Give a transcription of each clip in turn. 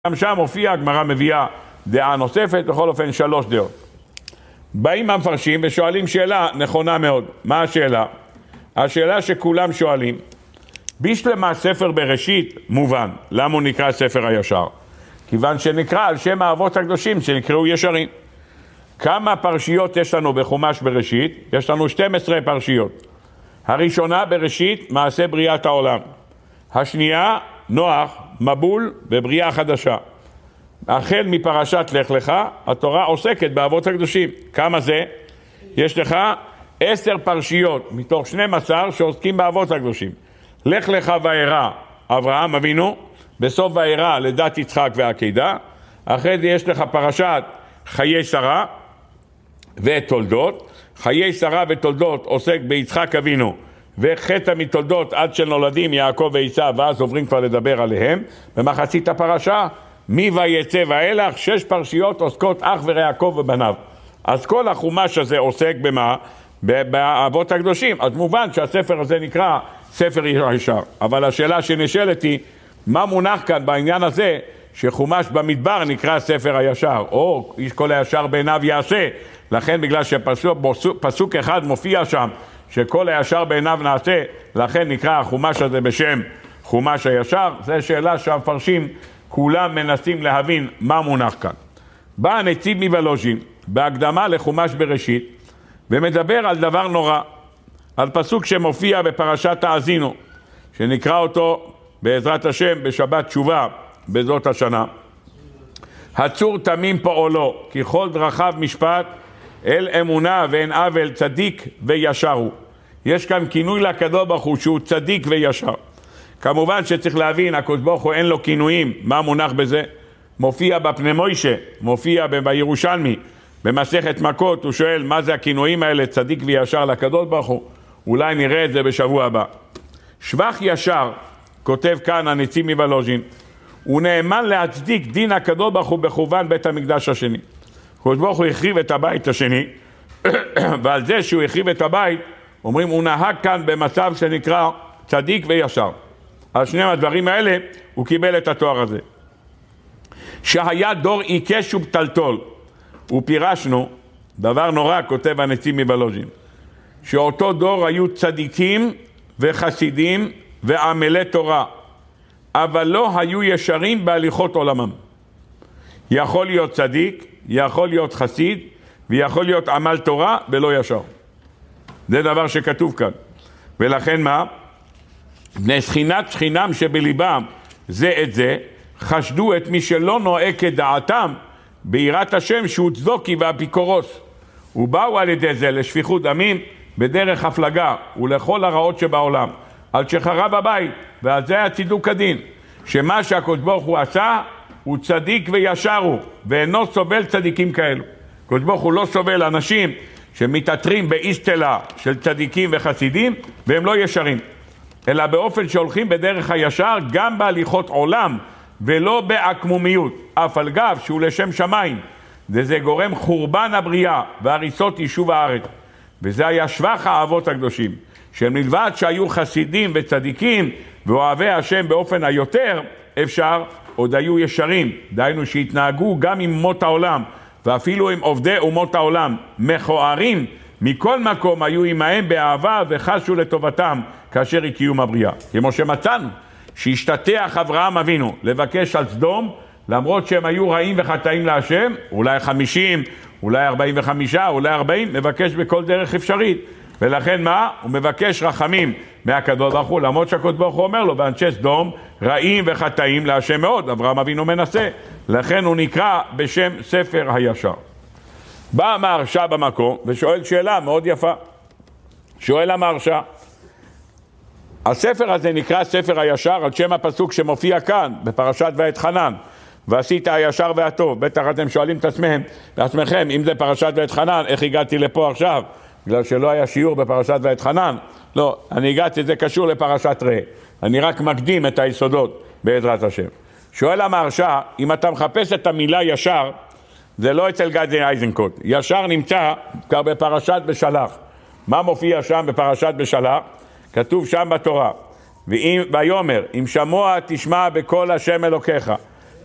גם שם הופיע, הגמרא מביאה דעה נוספת, בכל אופן 3 דעות. באים המפרשים ושואלים שאלה נכונה מאוד. מה השאלה? השאלה שכולם שואלים, בשלמה ספר בראשית מובן. למה הוא נקרא ספר הישר? כיוון שנקרא על שם האבות הקדושים שנקראו ישרים. כמה פרשיות יש לנו בחומש בראשית? יש לנו 12 פרשיות. הראשונה בראשית, מעשה בריאת העולם. השנייה, נוח, מבול ובריאה חדשה. החל מפרשת לך לך, התורה עוסקת באבות הקדושים. כמה זה? יש לך 10 פרשיות מתוך 12 שעוסקים באבות הקדושים. לך לך וארא, אברהם אבינו, בסוף וארא לידת יצחק ועקדה. אחרי זה יש לך פרשת חיי שרה ותולדות. חיי שרה ותולדות עוסק ביצחק אבינו וחטא מתולדות עד שנולדים יעקב ועשיו, ואז עוברים כבר לדבר עליהם. במחצית הפרשה מי ויצא ואילך, 6 פרשיות עוסקות אך ויעקב ובניו. אז כל החומש הזה עוסק במה? באבות הקדושים. אז מובן שהספר הזה נקרא ספר הישר. אבל השאלה שנשאלת היא, מה מונח כאן בעניין הזה שחומש במדבר נקרא ספר הישר, או איש כל הישר בעיניו יעשה? לכן בגלל שפסוק אחד מופיע שם שכל הישר בעיניו נעשה, לכן נקרא החומש הזה בשם חומש הישר. זו שאלה שהמפרשים כולם מנסים להבין מה מונח כאן. בא הנציב מוולוז'ין בהקדמה לחומש בראשית ומדבר על דבר נורא, על פסוק שמופיע בפרשת האזינו, שנקרא אותו בעזרת השם בשבת תשובה בזאת השנה. הצור תמים פועלו, כי כל דרכיו משפט, אל אמונה ואין עוול, צדיק וישר הוא. יש כאן כינוי לקדוש ברוך הוא שהוא צדיק וישר. כמובן שצריך להבין, הקדוש ברוך הוא אין לו כינויים. מה מונח בזה? מופיע בפני מוישה, מופיע בירושלמי, במסכת מכות, הוא שואל מה זה הכינויים האלה, צדיק וישר לקדוש ברוך הוא. אולי נראה את זה בשבוע הבא. שבח ישר, כותב כאן הנציב מוולוז'ין, הוא נאמן להצדיק דין הקדוש ברוך הוא בחורבן בית המקדש השני. הקדוש ברוך הוא החריב את הבית השני, ועל זה שהוא החריב את הבית, אומרים הוא נהג כאן במצב שנקרא צדיק וישר. על שני הדברים האלה הוא קיבל את התואר הזה. שהיה דור עיקש ופתלתול, ופירשנו, דבר נורא כותב הנציב מוולוז'ין, שאותו דור היו צדיקים וחסידים ועמלי תורה, אבל לא היו ישרים בהליכות עולמם. יכול להיות צדיק, יכול להיות חסיד, ויכול להיות עמל תורה ולא ישר. זה דבר שכתוב כאן. ולכן מה? בני שכינת שכינם שבליבם זה את זה, חשדו את מי שלא נוהג כדעתם ביראת השם שהוא צדוקי ואפיקורוס. ובאו על ידי זה לשפיכות דמים בדרך הפלגה ולכל הרעות שבעולם. על שחרב הבית, ועל זה הצידוק הדין, שמה שהקדוש ברוך הוא עשה הוא צדיק וישר הוא, ואינו סובל צדיקים כאלו. הקדוש ברוך הוא לא סובל אנשים שמתעטרים באיסטלה של צדיקים וחסידים והם לא ישרים, אלא באופן שהולכים בדרך הישר גם בהליכות עולם ולא בעקמומיות, אף על גב שהוא לשם שמיים, וזה גורם חורבן הבריאה והריסות יישוב הארץ. וזה היה שבח האבות הקדושים, שמלבד שהיו חסידים וצדיקים ואוהבי השם באופן היותר אפשר, עוד היו ישרים, דהיינו שהתנהגו גם עם מות העולם ואפילו עם עובדי אומות העולם מכוערים, מכל מקום היו עמהם באהבה וחשו לטובתם כאשר היא קיום הבריאה. כמו שמצאנו שהשתתח אברהם אבינו לבקש על סדום, למרות שהם היו רעים וחטאים להשם, אולי 50, אולי 45, אולי 40, מבקש בכל דרך אפשרית. ולכן מה? הוא מבקש רחמים מהקדוש ברוך הוא, למרות שהקדוש ברוך הוא אומר לו, ואנשי סדום רעים וחטאים להשם מאוד. אברהם אבינו מנסה, לכן הוא נקרא בשם ספר הישר. בא המהרש"א במקום ושואל שאלה מאוד יפה. שואל המהרש"א, הספר הזה נקרא ספר הישר על שם הפסוק שמופיע כאן בפרשת ואתחנן, ועשית הישר והטוב. בטח אתם שואלים את עצמכם, אם זה פרשת ואתחנן, איך הגעתי לפה עכשיו? בגלל שלא היה שיעור בפרשת ואתחנן? לא, אני הגעתי, זה קשור לפרשת ראה. אני רק מקדים את היסודות בעזרת השם. שואל המהרש"א, אם אתה מחפש את המילה ישר, זה לא אצל גדי איזנקוט. ישר נמצא כבר בפרשת בשלח. מה מופיע שם בפרשת בשלח? כתוב שם בתורה, ויאמר, אם שמוע תשמע בקול השם אלוקיך,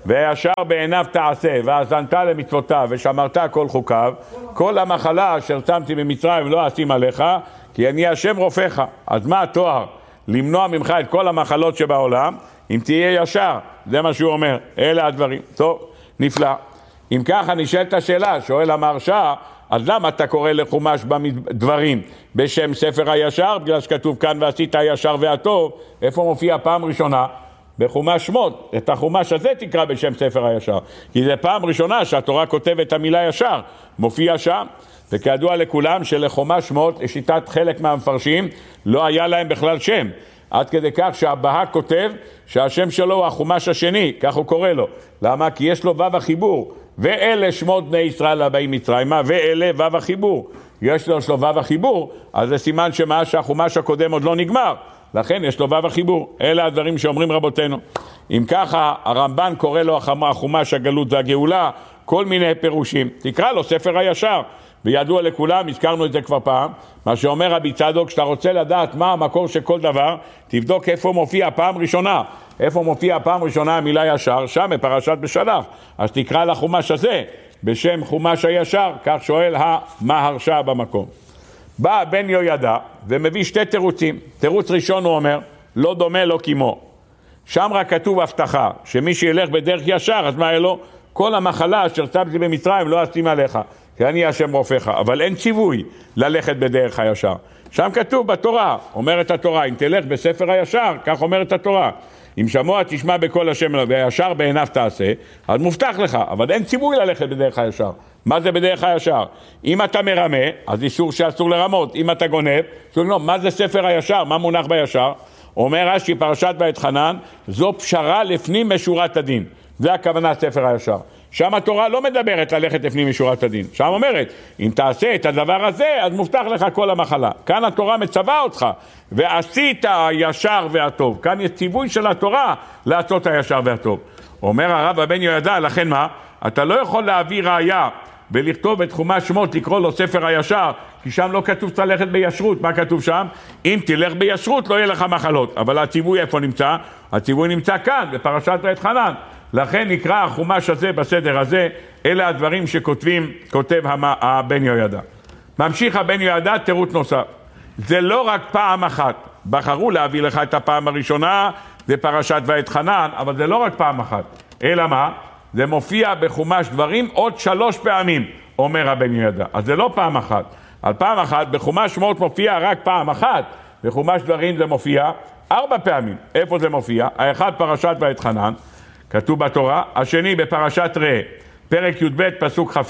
וישר בעיניו תעשה, והאזנת למצוותיו, ושמרת כל חוקיו, כל המחלה אשר שמתי במצרים לא אשים עליך, כי אני השם רופאך. אז מה התואר? למנוע ממך את כל המחלות שבעולם, אם תהיה ישר. זה מה שהוא אומר, אלה הדברים. טוב, נפלא. אם ככה נשאלת השאלה, שואל המהרש"א, אז למה אתה קורא לחומש בדברים בשם ספר הישר? בגלל שכתוב כאן ועשית הישר והטוב. איפה מופיע פעם ראשונה? בחומש שמות. את החומש הזה תקרא בשם ספר הישר, כי זה פעם ראשונה שהתורה כותבת את המילה ישר, מופיע שם. וכידוע לכולם שלחומש שמות, לשיטת חלק מהמפרשים, לא היה להם בכלל שם, עד כדי כך שהבהה כותב שהשם שלו הוא החומש השני, כך הוא קורא לו. למה? כי יש לו וו החיבור, ואלה שמות בני ישראל הבאים מצרימה, ואלה וו החיבור. יש לו וו החיבור, אז זה סימן שהחומש הקודם עוד לא נגמר, לכן יש לו וו החיבור. אלה הדברים שאומרים רבותינו. אם ככה, הרמב"ן קורא לו החומש הגלות והגאולה, כל מיני פירושים. תקרא לו ספר הישר. וידוע לכולם, הזכרנו את זה כבר פעם, מה שאומר רבי צדוק, שאתה רוצה לדעת מה המקור של כל דבר, תבדוק איפה מופיע פעם ראשונה. איפה מופיע פעם ראשונה המילה ישר? שם בפרשת בשלח. אז תקרא לחומש הזה בשם חומש הישר, כך שואל המהרש"א במקום. בא בן יהוידע ומביא שתי תירוצים. תירוץ ראשון הוא אומר, לא דומה לא כמו. שם רק כתוב הבטחה, שמי שילך בדרך ישר, אז מה יהיה לו? כל המחלה אשר שמתי במצרים לא אשים עליך, כי אני השם רופאך. אבל אין ציווי ללכת בדרך הישר. שם כתוב בתורה, אומרת התורה, אם תלך בספר הישר, כך אומרת התורה. אם שמוע תשמע בקול השם והישר בעיניו תעשה, אז מובטח לך, אבל אין ציווי ללכת בדרך הישר. מה זה בדרך הישר? אם אתה מרמה, אז איסור שאסור לרמות. אם אתה גונב, מה זה ספר הישר? מה מונח בישר? אומר רש"י פרשת ואתחנן, זו פשרה לפנים משורת הדין. זה הכוונה ספר הישר. שם התורה לא מדברת ללכת לפנים משורת הדין. שם אומרת, אם תעשה את הדבר הזה, אז מובטח לך כל המחלה. כאן התורה מצווה אותך, ועשית הישר והטוב. כאן יש ציווי של התורה לעשות הישר והטוב. אומר הרב הבן יהוידע, לכן מה? אתה לא יכול להביא ראיה ולכתוב את חומש שמות, לקרוא לו ספר הישר, כי שם לא כתוב ללכת בישרות. מה כתוב שם? אם תלך בישרות לא יהיה לך מחלות. אבל הציווי איפה נמצא? הציווי נמצא כאן, בפרשת ואתחנן. לכן נקרא החומש הזה בסדר הזה. אלה הדברים כותב הבן יהוידע. ממשיך הבן יהוידע, תירוץ נוסף. זה לא רק פעם אחת. בחרו להביא לך את הפעם הראשונה, זה פרשת ואתחנן, אבל זה לא רק פעם אחת. אלא מה? זה מופיע בחומש דברים עוד 3 פעמים, אומר הבן יהוידע. אז זה לא פעם אחת. על פעם אחת, בחומש שמות מופיע רק פעם אחת. בחומש דברים זה מופיע 4 פעמים. איפה זה מופיע? האחד פרשת ואתחנן, כתוב בתורה. השני בפרשת ראה, פרק י"ב פסוק כ"ה.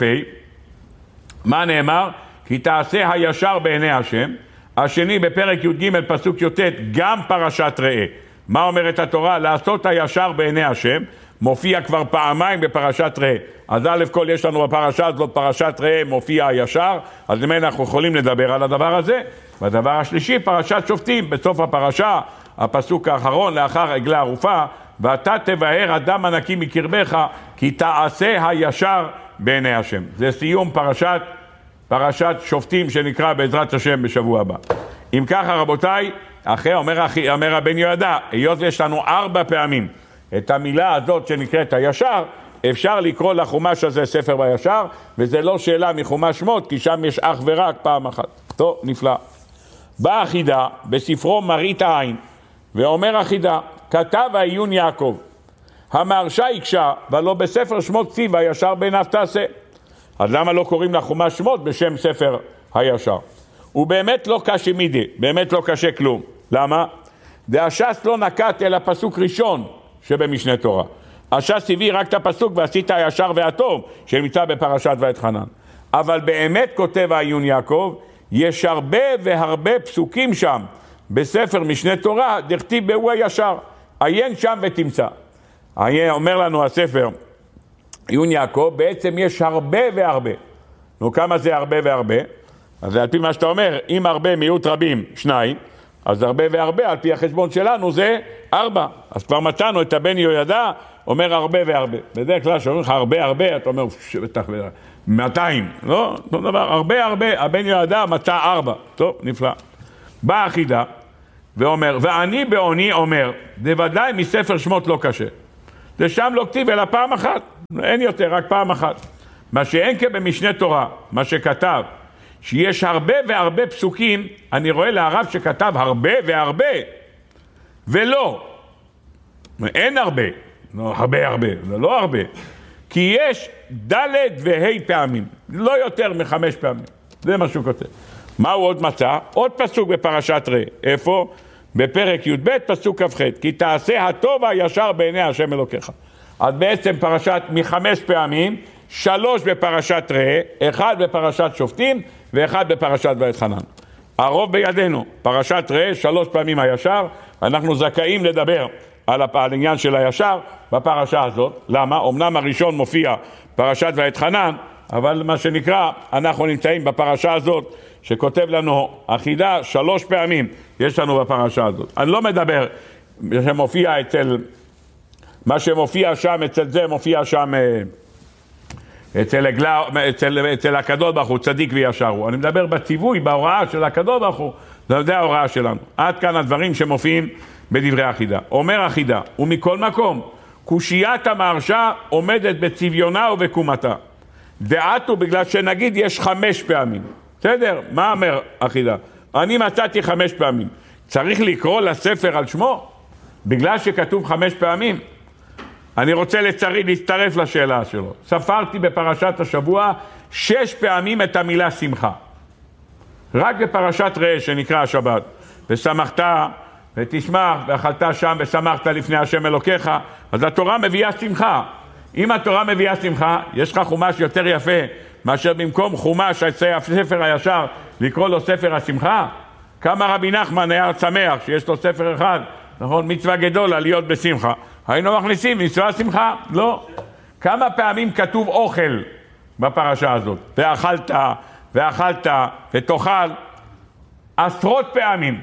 מה נאמר? כי תעשה הישר בעיני השם. השני בפרק י"ג פסוק י"ט, גם פרשת ראה. מה אומרת התורה? לעשות הישר בעיני השם. מופיע כבר פעמיים בפרשת ראה. אז א' כל יש לנו בפרשה הזאת, פרשת ראה מופיע הישר, אז למען אנחנו יכולים לדבר על הדבר הזה. והדבר השלישי, פרשת שופטים, בסוף הפרשה, הפסוק האחרון, לאחר עגלה ערופה, ואתה תבהר אדם הנקי מקרבך, כי תעשה הישר בעיני השם. זה סיום פרשת שופטים שנקרא בעזרת השם בשבוע הבא. אם ככה רבותיי, אחרי אומר הבן יהוידע, היות יש לנו 4 פעמים את המילה הזאת שנקראת הישר, אפשר לקרוא לחומש הזה ספר בישר, וזה לא שאלה מחומש שמות, כי שם יש אך ורק פעם אחת. טוב, נפלא. בא החידה בספרו מראית העין, ואומר החידה, כתב העיון יעקב, המהרש"א הקשה, ולא בספר שמות כתיב הישר בעיניו תעשה. אז למה לא קוראים לחומש שמות בשם ספר הישר? הוא באמת לא קשה מידי, באמת לא קשה כלום. למה? והש"ס לא נקט אלא פסוק ראשון שבמשנה תורה. הש"ס הביא רק את הפסוק ועשית הישר והטוב שנמצא בפרשת ואתחנן. אבל באמת כותב העיון יעקב, יש הרבה והרבה פסוקים שם בספר משנה תורה, דכתיב בהו הישר. עיין שם ותמצא. אומר לנו הספר עיון יעקב, בעצם יש הרבה והרבה. נו, כמה זה הרבה והרבה? אז על פי מה שאתה אומר, אם הרבה מיעוט רבים 2, אז הרבה והרבה על פי החשבון שלנו זה 4. אז כבר מצאנו את הבן יהוידע אומר הרבה והרבה. בדרך כלל שאומרים לך הרבה, אתה אומר 200. לא, לא דבר, הרבה, הבן יהוידע מצא 4. טוב, נפלא. בא החידה ואומר, ואני בעוני אומר, זה ודאי מספר שמות לא קשה. זה שם לא כתיב אלא פעם אחת, אין יותר, רק פעם אחת. מה שאין כבמשנה תורה, מה שכתב, שיש הרבה והרבה פסוקים, אני רואה להרב שכתב הרבה והרבה, ולא, אין הרבה, לא הרבה, זה לא הרבה, כי יש ד' וה' פעמים, לא יותר מ5 פעמים, זה מה שהוא כותב. מה הוא עוד מצא? עוד פסוק בפרשת ראה, איפה? בפרק י"ב פסוק כ"ח, כי תעשה הטוב הישר בעיני השם אלוקיך. אז בעצם פרשת מ5 פעמים, 3 בפרשת ראה, 1 בפרשת שופטים ו1 בפרשת ואתחנן. הרוב בידינו, פרשת ראה 3 פעמים הישר, אנחנו זכאים לדבר על העניין של הישר בפרשה הזאת. למה? אמנם הראשון מופיע פרשת ואתחנן, אבל מה שנקרא, אנחנו נמצאים בפרשה הזאת שכותב לנו אחידה 3 פעמים יש לנו בפרשה הזאת. אני לא מדבר שמופיע אצל, מה שמופיע שם אצל זה מופיע שם אצל הקדוש ברוך הוא, צדיק וישר הוא. אני מדבר בציווי, בהוראה של הקדוש ברוך הוא, זה ההוראה שלנו. עד כאן הדברים שמופיעים בדברי החידה. אומר החידה, ומכל מקום, קושיית המהרש"א עומדת בצביונה ובקומתה. דעתו בגלל שנגיד יש 5 פעמים. בסדר? מה אומר החידה? אני מצאתי 5 פעמים. צריך לקרוא לספר על שמו? בגלל שכתוב 5 פעמים? אני רוצה להצטרף לשאלה שלו. ספרתי בפרשת השבוע 6 פעמים את המילה שמחה. רק בפרשת ראה שנקרא השבת. ושמחת ותשמח ואכלת שם ושמחת לפני השם אלוקיך. אז התורה מביאה שמחה. אם התורה מביאה שמחה, יש לך חומש יותר יפה מאשר במקום חומש הספר הישר לקרוא לו ספר השמחה. כמה רבי נחמן היה שמח שיש לו ספר אחד, נכון? מצווה גדולה להיות בשמחה. היינו מכניסים מצווה שמחה? לא. כמה פעמים כתוב אוכל בפרשה הזאת? ואכלת ותאכל 10 פעמים.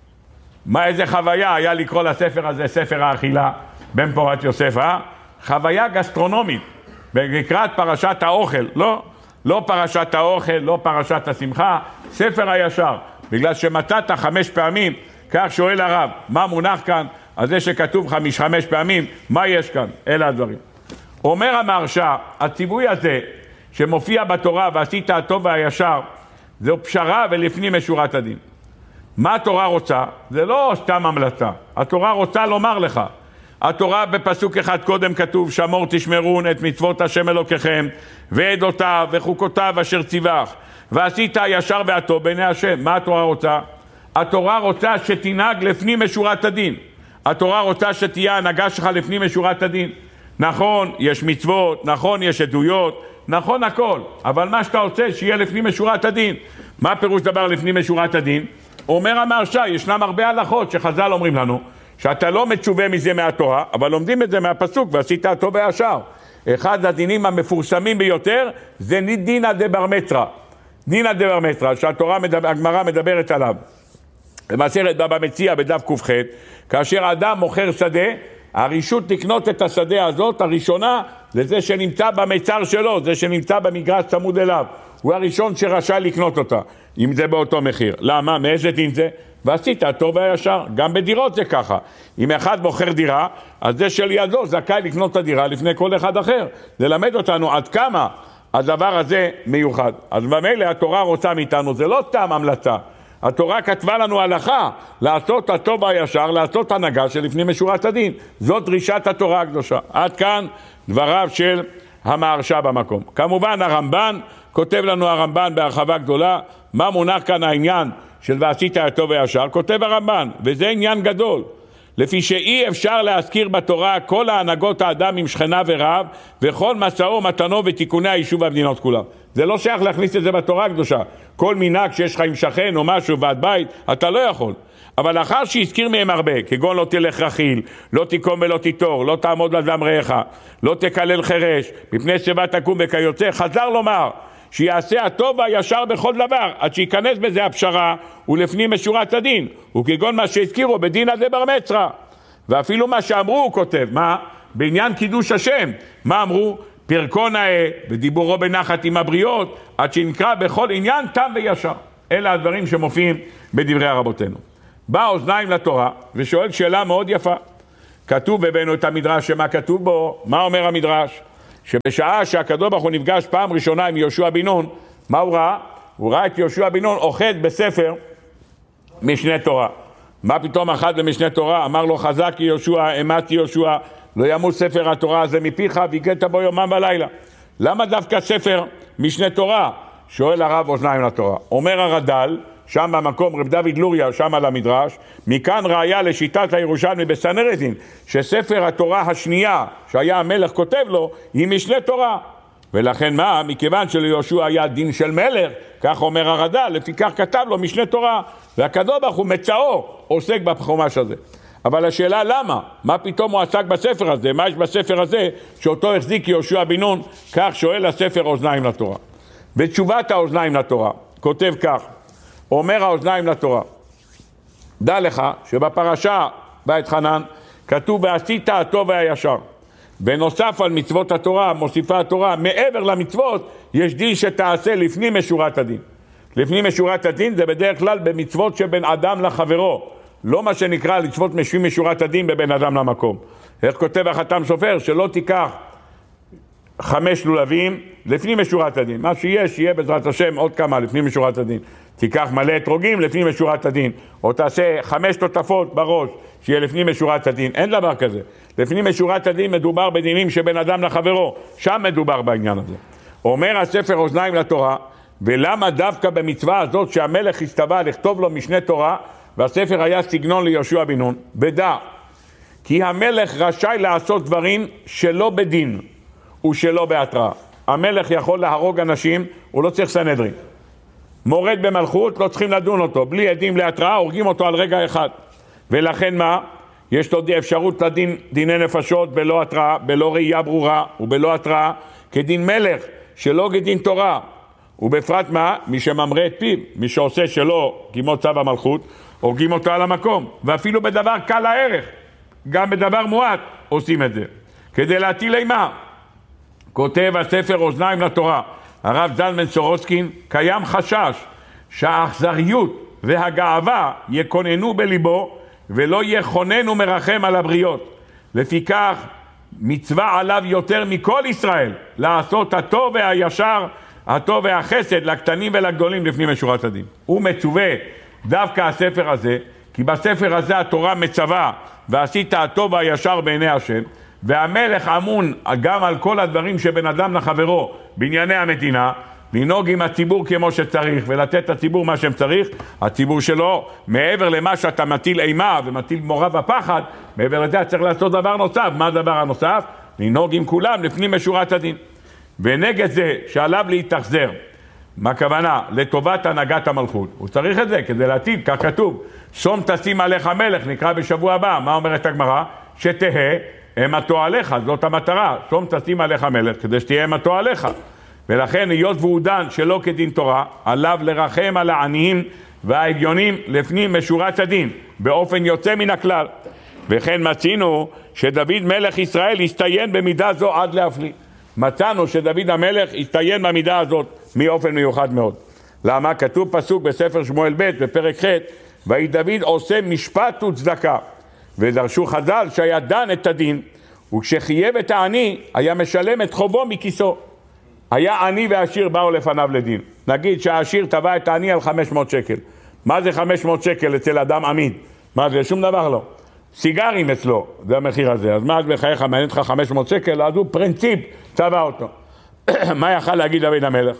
מה איזה חוויה היה לקרוא לספר הזה ספר האכילה בן פורת יוסף, חוויה גסטרונומית לקראת פרשת האוכל, לא פרשת האוכל, לא פרשת השמחה, ספר הישר, בגלל שמצאת 5 פעמים. כך שואל הרב, מה מונח כאן? על זה שכתוב 5 פעמים, מה יש כאן? אלה הדברים. אומר המהרש"א, הציווי הזה שמופיע בתורה ועשית הטוב והישר, זו פשרה ולפנים משורת הדין. מה התורה רוצה? זה לא סתם המלצה. התורה רוצה לומר לך. התורה בפסוק אחד קודם כתוב, שמור תשמרון את מצוות השם אלוקיכם, ועדותיו וחוקותיו אשר ציווך, ועשית הישר והטוב בעיני השם. מה התורה רוצה? התורה רוצה שתנהג לפנים משורת הדין. התורה רוצה שתהיה הנהגה שלך לפנים משורת הדין. נכון, יש מצוות, נכון, יש עדויות, נכון הכל, אבל מה שאתה רוצה שיהיה לפנים משורת הדין. מה פירוש דבר לפנים משורת הדין? אומר המהרש"א, ישנם הרבה הלכות שחז"ל אומרים לנו, שאתה לא מצווה מזה מהתורה, אבל לומדים את זה מהפסוק, ועשית הטוב והישר. אחד הדינים המפורסמים ביותר, זה דינא דבר מצרא. דינא דבר מצרא, שהתורה, הגמרא מדברת עליו. במסכת בבא מציעא בדף ק"ח, כאשר אדם מוכר שדה, הרשות לקנות את השדה הזאת, הראשונה, זה זה שנמצא במצר שלו, זה שנמצא במגרש צמוד אליו. הוא הראשון שרשאי לקנות אותה, אם זה באותו מחיר. למה? מאיזה דין זה? ועשית הטוב והישר. גם בדירות זה ככה. אם אחד מוכר דירה, אז זה שלידו זכאי לקנות את הדירה לפני כל אחד אחר. זה למד אותנו עד כמה הדבר הזה מיוחד. אז במילא התורה רוצה מאיתנו, זה לא סתם המלצה. התורה כתבה לנו הלכה, לעשות הטוב והישר, לעשות הנהגה שלפנים משורת הדין. זאת דרישת התורה הקדושה. עד כאן דבריו של המהרש"א במקום. כמובן הרמב"ן, כותב לנו הרמב"ן בהרחבה גדולה, מה מונח כאן העניין של ועשית הטוב והישר, כותב הרמב"ן, וזה עניין גדול. לפי שאי אפשר להזכיר בתורה כל ההנהגות האדם עם שכנה ורב, וכל מסעו מתנו ותיקוני היישוב והמדינות כולם. זה לא שייך להכניס את זה בתורה הקדושה. כל מנהג שיש לך עם שכן או משהו ועד בית, אתה לא יכול. אבל לאחר שהזכיר מהם הרבה, כגון לא תלך רכיל, לא תיקום ולא תיטור, לא תעמוד על דם רעך, לא תקלל חרש, מפני שיבה תקום וכיוצא, חזר לומר שיעשה הטוב והישר בכל דבר, עד שיכנס בזה הפשרה ולפנים משורת הדין, וכגון מה שהזכירו בדינא דבר מצרא. ואפילו מה שאמרו הוא כותב, מה? בעניין קידוש השם, מה אמרו? פרקו נאה ודיבורו בנחת עם הבריות, עד שנקרא בכל עניין תם וישר. אלה הדברים שמופיעים בדברי רבותינו. בא אוזניים לתורה ושואל שאלה מאוד יפה. כתוב בבנו את המדרש, שמה כתוב בו? מה אומר המדרש? שבשעה שהקדוש ברוך הוא נפגש פעם ראשונה עם יהושע בן נון, מה הוא ראה? הוא ראה את יהושע בן נון אוחז בספר משנה תורה. מה פתאום אחד במשנה תורה? אמר לו חזק יהושע, אמתי יהושע, לא ימות ספר התורה הזה מפיך והגעת בו יומם ולילה. למה דווקא ספר משנה תורה? שואל הרב אוזניים לתורה. אומר הרד"ל, שם במקום רב דוד לוריה, שם על המדרש, מכאן ראיה לשיטת הירושלמי בסנהדרין, שספר התורה השנייה שהיה המלך כותב לו, היא משנה תורה. ולכן מה? מכיוון שליהושע היה דין של מלך, כך אומר הרד"ל, לפיכך כתב לו משנה תורה, והקדוש ברוך הוא מצאו עוסק בחומש הזה. אבל השאלה למה? מה פתאום הוא עסק בספר הזה? מה יש בספר הזה שאותו החזיק יהושע בן נון? כך שואל הספר אוזניים לתורה. ותשובת האוזניים לתורה, כותב כך, אומר האוזניים לתורה, דע לך שבפרשה בית חנן כתוב ועשית הטוב והישר. בנוסף על מצוות התורה, מוסיפה התורה, מעבר למצוות יש דין שתעשה לפנים משורת הדין. לפנים משורת הדין זה בדרך כלל במצוות שבין אדם לחברו, לא מה שנקרא לצוות לפנים משורת הדין בבין אדם למקום. איך כותב החתם סופר? שלא תיקח 5 לולבים לפנים משורת הדין. מה שיש, יהיה בעזרת השם עוד כמה לפנים משורת הדין. תיקח מלא אתרוגים לפנים משורת הדין, או תעשה 5 תותפות בראש שיהיה לפנים משורת הדין. אין דבר כזה. לפנים משורת הדין מדובר בדינים שבין אדם לחברו, שם מדובר בעניין הזה. אומר הספר אוזניים לתורה, ולמה דווקא במצווה הזאת שהמלך הסתווה לכתוב לו משנה תורה, והספר היה סגנון ליהושע בן נון? בדע, כי המלך רשאי לעשות דברים שלא בדין ושלא בהתראה. המלך יכול להרוג אנשים, הוא לא צריך סנהדרין. מורד במלכות, לא צריכים לדון אותו, בלי עדים להתראה, הורגים אותו על רגע אחד. ולכן מה? יש לו אפשרות לדין דיני נפשות בלא התראה, בלא ראייה ברורה ובלא התראה, כדין מלך שלא כדין תורה. ובפרט מה? מי שממרה את פיו, מי שעושה שלא כמו צו המלכות, הורגים אותו על המקום. ואפילו בדבר קל הערך, גם בדבר מועט עושים את זה. כדי להטיל אימה, כותב הספר אוזניים לתורה, הרב זלמן סורוצקין, קיים חשש שהאכזריות והגאווה יקוננו בליבו ולא יכונן ומרחם על הבריות. לפיכך מצווה עליו יותר מכל ישראל לעשות הטוב והישר, הטוב והחסד לקטנים ולגדולים לפנים משורת הדין. הוא מצווה דווקא הספר הזה, כי בספר הזה התורה מצווה ועשית הטוב והישר בעיני השם, והמלך אמון גם על כל הדברים שבין אדם לחברו בענייני המדינה, לנהוג עם הציבור כמו שצריך ולתת לציבור מה שהם צריך. הציבור שלו, מעבר למה שאתה מטיל אימה ומטיל מורא ופחד, מעבר לזה צריך לעשות דבר נוסף. מה הדבר הנוסף? לנהוג עם כולם לפנים משורת הדין. ונגד זה שעליו להתאכזר, מה הכוונה? לטובת הנהגת המלכות, הוא צריך את זה כדי להטיל, כך כתוב, שום תשים עליך מלך, נקרא בשבוע הבא. מה אומרת הגמרא? שתהה אמתו עליך, זאת המטרה, שום תשים עליך מלך כדי שתהיה אמתו עליך. ולכן היות והוא דן שלא כדין תורה, עליו לרחם על העניים וההגיונים לפנים משורת הדין באופן יוצא מן הכלל. וכן מצינו שדוד מלך ישראל הסתיין במידה זו עד להפליא. מצאנו שדוד המלך הסתיין במידה הזאת מאופן מיוחד מאוד. למה? כתוב פסוק בספר שמואל ב' בפרק ח', ויהי דוד עושה משפט וצדקה, ודרשו חז"ל שהיה דן את הדין, וכשחייב את העני היה משלם את חובו מכיסו. היה עני ועשיר באו לפניו לדין. נגיד שהעשיר תבע את העני על 500 שקל. מה זה 500 שקל אצל אדם עמיד? מה זה? שום דבר לא. סיגרים אצלו, זה המחיר הזה. אז מה אז בחייך מעניין לך 500 שקל? אז הוא פרינציפ תבע אותו. מה יכל להגיד דוד המלך?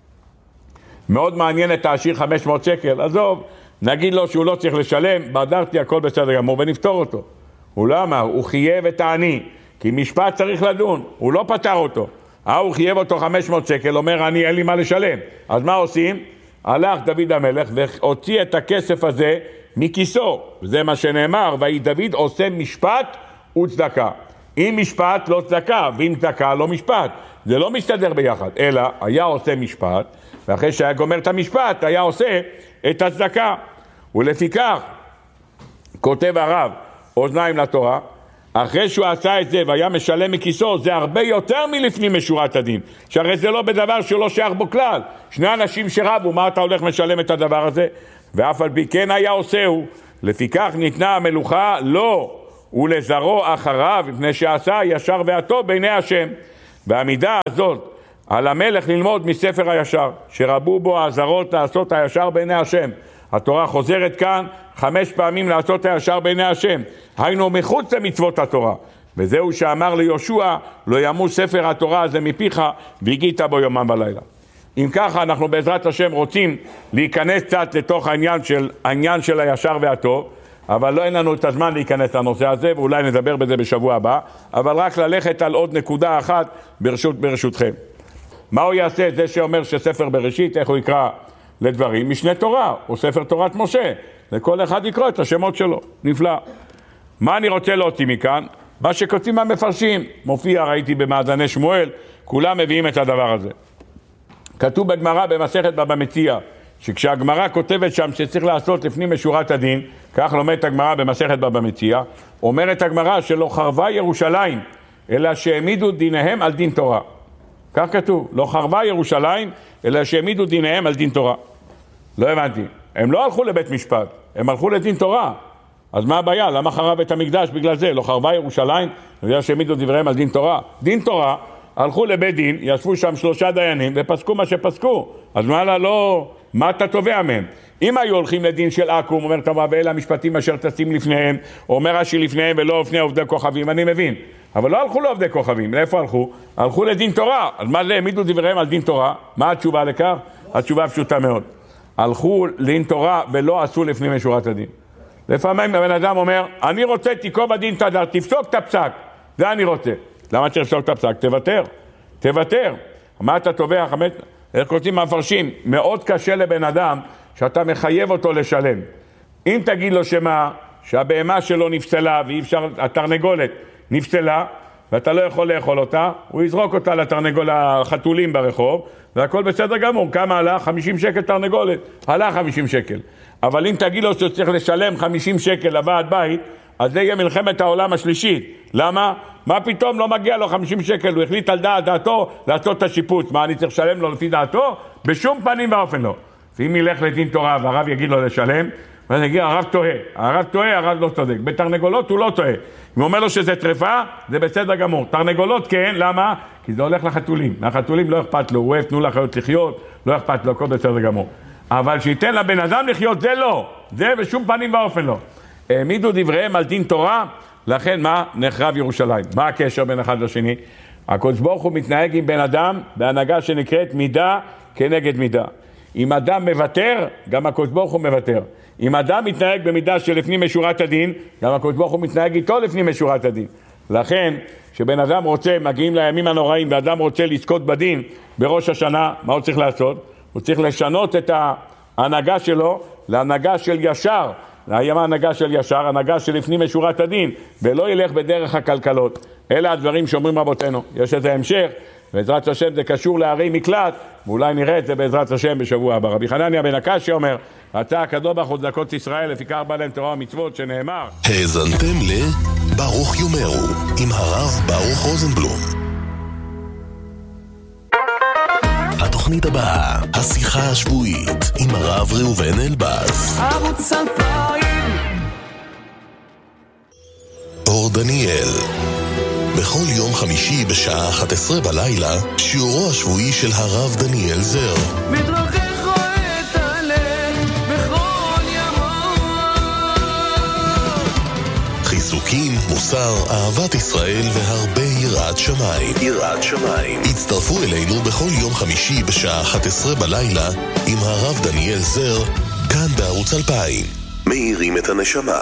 מאוד מעניין את העשיר 500 שקל. עזוב, נגיד לו שהוא לא צריך לשלם, בדרתי הכל בסדר גמור ונפתור אותו. הוא לא אמר, הוא חייב את העני, כי משפט צריך לדון, הוא לא פתר אותו. הוא חייב אותו 500 שקל, אומר אני אין לי מה לשלם. אז מה עושים? הלך דוד המלך והוציא את הכסף הזה מכיסו. וזה מה שנאמר, ויהי דוד עושה משפט וצדקה. אם משפט לא צדקה, ואם צדקה לא משפט. זה לא מסתדר ביחד, אלא היה עושה משפט, ואחרי שהיה גומר את המשפט, היה עושה את הצדקה. ולפיכך, כותב הרב, אוזניים לתורה, אחרי שהוא עשה את זה והיה משלם מכיסו, זה הרבה יותר מלפנים משורת הדין. שהרי זה לא בדבר שלא שייך בו כלל. שני אנשים שרבו, מה אתה הולך משלם את הדבר הזה? ואף על פי כן היה עושהו. לפיכך ניתנה המלוכה לא, ולזרוע אחריו, מפני שעשה הישר והטוב בעיני השם. והמידה הזאת על המלך ללמוד מספר הישר, שרבו בו האזהרות לעשות הישר בעיני השם. התורה חוזרת כאן 5 פעמים לעשות הישר בעיני השם, היינו מחוץ למצוות התורה. וזהו שאמר ליהושע, לא ימוש ספר התורה הזה מפיך, והגית בו יומם ולילה. אם ככה אנחנו בעזרת השם רוצים להיכנס קצת לתוך העניין של הישר והטוב, אבל אין לנו את הזמן להיכנס לנושא הזה, ואולי נדבר בזה בשבוע הבא, אבל רק ללכת על עוד נקודה אחת ברשותכם. מה הוא יעשה? זה שאומר שספר בראשית, איך הוא יקרא לדברים? משנה תורה, או ספר תורת משה. לכל אחד יקרוא את השמות שלו. נפלא. מה אני רוצה להוציא מכאן? מה שכותבים המפרשים. מופיע, ראיתי במאזני שמואל, כולם מביאים את הדבר הזה. כתוב בגמרא במסכת בבא מציעא, שכשהגמרא כותבת שם שצריך לעשות לפנים משורת הדין, כך לומדת הגמרא במסכת בבא מציעא, אומרת הגמרא שלא חרבה ירושלים, אלא שהעמידו דיניהם על דין תורה. כך כתוב, לא חרבה ירושלים, אלא שהעמידו דיניהם על דין תורה. לא הבנתי, הם לא הלכו לבית משפט, הם הלכו לדין תורה. אז מה הבעיה? למה חרב את המקדש? בגלל זה, לא חרבה ירושלים, בגלל שהעמידו דבריהם על דין תורה. דין תורה, הלכו לבית דין, ישבו שם 3 דיינים ופסקו מה שפסקו. אז מה אתה תובע מהם? אם היו הולכים לדין של עכו"ם, אומר תורה, ואלה המשפטים אשר תשים לפניהם, אומר רש"י לפניהם ולא לפני עובדי כוכבים, אני מבין. אבל לא הלכו לעובדי כוכבים, לאיפה הלכו? הלכו לדין תורה. אז מה זה? העמידו דבריהם על דין תורה. מה התשובה לכך? התשובה פשוטה מאוד. הלכו לדין תורה ולא עשו לפנים משורת הדין. לפעמים הבן אדם אומר, אני רוצה תיקוב הדין תדר, תפסוק את הפסק. זה אני רוצה. למה צריך לפסוק את הפסק? תוותר. מה אתה תובע? איך כותבים המפרשים? מאוד קשה לבן אדם שאתה מחייב אותו לשלם. אם תגיד לו שהבהמה שלו נפסלה ואי אפשר, התרנגולת נפסלה ואתה לא יכול לאכול אותה, הוא יזרוק אותה לחתולים ברחוב והכל בסדר גמור. כמה עלה? 50 שקל תרנגולת. עלה 50 שקל. אבל אם תגיד לו שצריך לשלם 50 שקל לוועד בית, אז זה יהיה מלחמת העולם השלישית. למה? מה פתאום לא מגיע לו 50 שקל? הוא החליט על דעתו לעשות את השיפוץ. מה, אני צריך לשלם לו לפי דעתו? בשום פנים ואופן לא. ואם ילך לדין תורה והרב יגיד לו לשלם, ואז יגיד, הרב טועה, הרב לא צודק. בתרנגולות הוא לא טועה. אם הוא אומר לו שזה טרפה, זה בסדר גמור. תרנגולות כן, למה? כי זה הולך לחתולים. מהחתולים לא אכפת לו, הוא אוהב, תנו לחיות לחיות, לא אכפת לו, הכל בסדר גמור. אבל שייתן לבן אדם לחיות, זה לא. זה בשום פנים ואופן לא. העמידו דבריהם על דין תורה, לכן מה? נחרב ירושלים. מה הקשר בין אחד לשני? הקדוש ברוך הוא מתנהג עם בן אדם בהנהגה שנקראת מידה כנגד מידה. אם אדם מוותר, גם הקדוש ברוך הוא מוותר. אם אדם מתנהג במידה שלפנים משורת הדין, גם הקדוש ברוך הוא מתנהג איתו לפנים משורת הדין. לכן, כשבן אדם רוצה, מגיעים לימים הנוראים, ואדם רוצה לזכות בדין בראש השנה, מה הוא צריך לעשות? הוא צריך לשנות את ההנהגה שלו להנהגה של ישר. היה הנהגה של ישר, הנהגה של לפנים משורת הדין, ולא ילך בדרך הכלכלות. אלה הדברים שאומרים רבותינו. יש איזה המשך, בעזרת השם זה קשור לערי מקלט, ואולי נראה את זה בעזרת השם בשבוע הבא. רבי חנניה בן הקשיא אומר, רצה הקדוש ברוך הוא צדקות ישראל, לפיכך בא להם תורה ומצוות, שנאמר. האזנתם לברוך יאמרו, עם הרב ברוך רוזנבלום. התוכנית הבאה, השיחה השבועית, עם הרב ראובן אלבז. ערוץ 2000 אור דניאל. בכל יום חמישי בשעה 11 בלילה, שיעורו השבועי של הרב דניאל זר. מדרכך את הלב בכל ימות. חיזוקים, מוסר, אהבת ישראל והרבה יראת שמיים. יראת שמיים. הצטרפו אלינו בכל יום חמישי בשעה 11 בלילה עם הרב דניאל זר, כאן בערוץ 2000. מאירים את הנשמה.